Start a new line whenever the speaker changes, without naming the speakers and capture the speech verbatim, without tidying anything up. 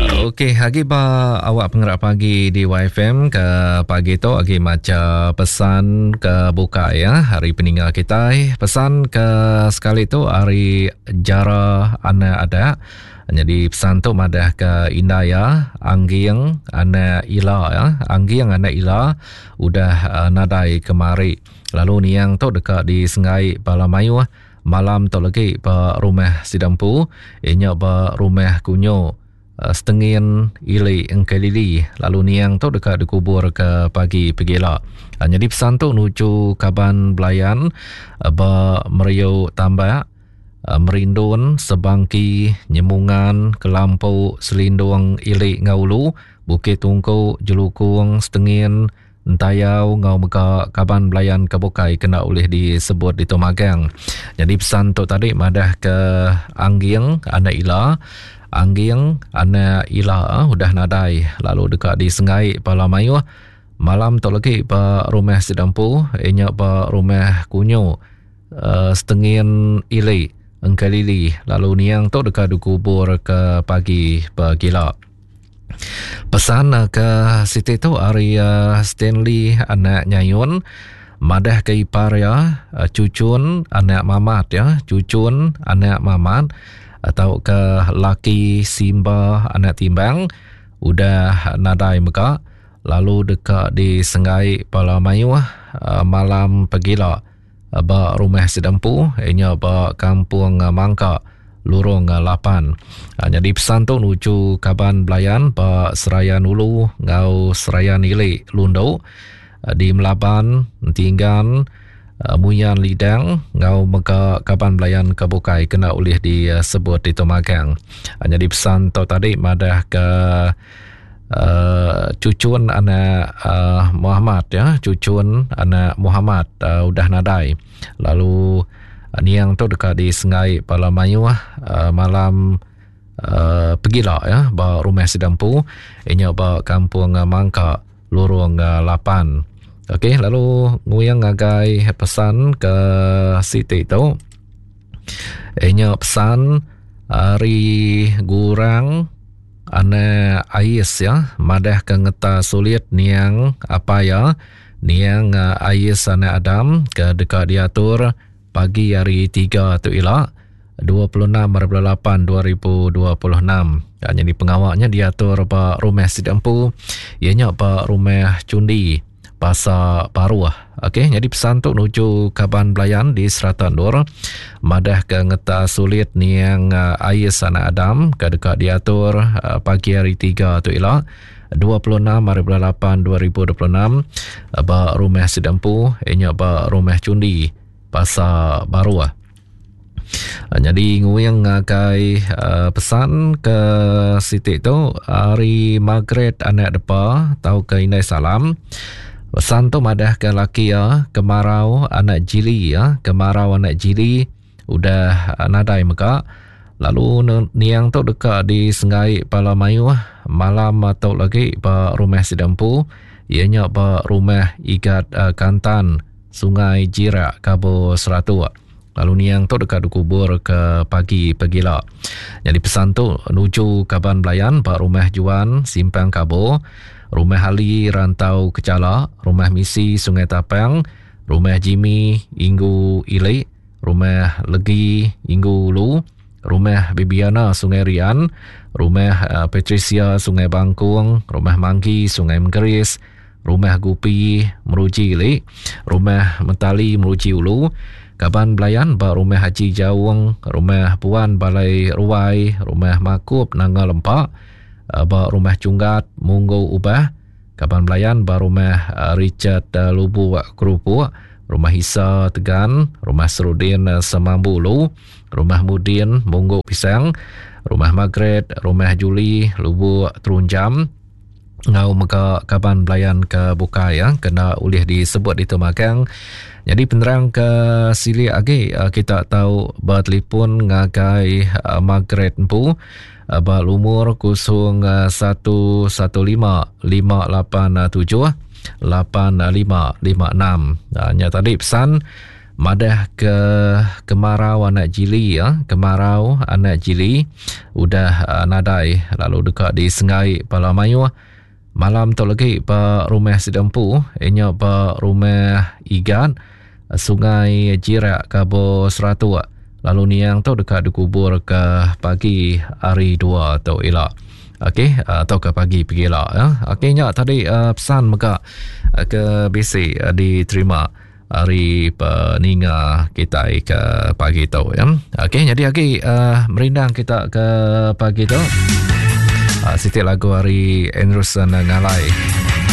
Okey, hari ba awak pengerak pagi di Y F M ke pagi tu agi macam pesan ke buka ya hari peninggal kita. Pesan ke sekali tu hari jara anak ada. Jadi pesan tu madah ke Indaya, Anggiang, anak Ila ya. Anggiang anak Ila udah uh, nadai kemari. Lalu niang tu dekat di Sengai Balamayu. Malam tu lagi ba rumah Sidampu, inya ba rumah Kunyo. Uh, setengin ili engkelili. Lalu niang tu dekat dikubur ke pagi pegila. Uh, jadi pesan tu nuju Kaban Belayan uh, ba meriau tambah uh, merindun sebangki nyemungan kelampau selindung ili ngaulu Bukit Tungku Jelukung setengin Entayau ngau meka Kaban Belayan Kebukai kena oleh disebut di Tomagang. Jadi pesan tu tadi madah ke Anggiang anak Ila. Anggiang anak Ila udah nadai lalu dekat di Sengai Balamayu. Malam tu lagi pa rumah Sidampu, inya pa rumah Kunyo uh, setengin ili engkalili. Lalu niang tu dekat dikubur ke pagi pagila. Pesan ke Siti tu hari uh, Stanley anak Nyayun madah ke ipar ya, uh, cucun anak Mamat ya, cucun anak Mamat atau ke laki Simba anak Timbang udah nadai meka. Lalu dekat di Sengai Balamayu uh, malam pagila uh, ba rumah Sidampu, inya ba kampung uh, Mangka Lurung lapan. Ha, jadi pesan tu nuju Kaban Belayan ba Serayan Ulu ngau Serayan Ili Lundo ha, di Melaban Tinggan uh, Muyan Lidang ngau meka Kaban Belayan Kebukai kena oleh disebut di Tomagang. Ha, jadi pesan tu tadi madah ke uh, cucun anak uh, Muhammad ya, cucun anak Muhammad uh, udah nadai. Lalu niang tu dekat di Sengai Balamayu uh, malam uh, pegila ya ba rumah Sidampu, inya ba kampung uh, Mangka Lurung uh, lapan. Okey, lalu nguyang ngagai pesan ke Siti tu. Inya pesan hari gurang ana Ais ya, madah ke ngeta sulit niang apa ya, niang uh, Ais ana Adam ke dekat diatur pagi hari tiga tu ialah dua puluh enam lapan dua ribu dua puluh enam. Ya, jadi pengawaknya diatur pa rumah Sidampu, ianya pa rumah Cundi Pasar Baru. Okey, jadi pesan tu nuju Kaban Belayan di Seratan Dur madah ke ngeta sulit niang uh, Ais anak Adam ke dekat diatur uh, pagi hari tiga tu ialah dua puluh enam lapan dua ribu dua puluh enam uh, ba rumah Sidampu, ianya pa rumah Cundi Pasar Baru. Jadi nguyang ngakai uh, pesan ke Siti tu hari Margaret anak depa tau ke Inai Salam. Pesan tu madah ke laki ya, kemarau anak Jili ya, kemarau anak Jili udah nadai meka. Lalu niang tu dekat di Sengai Balamayu malam atau lagi ba rumah Sidampu, ianya ba rumah Igat uh, Kantan Sungai Jirak Kabo Seratu. Lalu niang tu dekat dikubur ke pagi pagila. Jadi pesan tu nuju Kaban Belayan ba rumah Juan Simpang Kabo, rumah Ali Rantau Kecala, rumah Misi Sungai Tapang, rumah Jimmy Inggu Ili, rumah Legi Inggu Ulu, rumah Bibiana Sungai Rian, rumah uh, Patricia Sungai Bangkung, rumah Mangki Sungai Mengkeris, rumah Gupi Meruji Ili, rumah Mentali Meruji Ulu, Kaban Belayan ba rumah Haji Jawung, rumah Puan Balai Ruai, rumah Makub Nangga Lempak, ba rumah Cunggat Munggo Ubah, Kaban Belayan ba rumah Richard Lubu Kerupu, rumah Hisa Tegan, rumah Serudin Semambu Ulu, rumah Mudin Munggo Pisang, rumah Margaret, rumah Juli Lubu Terunjam ngau meka Kaban Belayan ke buka ya, kena ulih disebut di Tomagang. Jadi penerang ke sili agi kita tahu ba telefon ngagai Margaret Mpu ba umur kosong satu satu lima lima lapan tujuh lapan lima lima enam. Hanya tadi pesan madah ke kemarau anak jili ya, kemarau anak jili udah uh, nadai lalu dekat di Sengai Palamayu. Malam tu lagi pa rumah Sidempu, inya pa rumah Igan, Sungai Jirak Kabo Seratu. Lalu niang tu dekat dikubur ke pagi hari dua tu elak. Okey, atau ke pagi pergi lah ya. Okey, nya tadi uh, pesan maka uh, ke B C uh, diterima hari peninga kita ke pagi tu ya. Okey, jadi lagi uh, merindang kita ke pagi tu. Uh, Siti lagu hari Anderson Ngalai.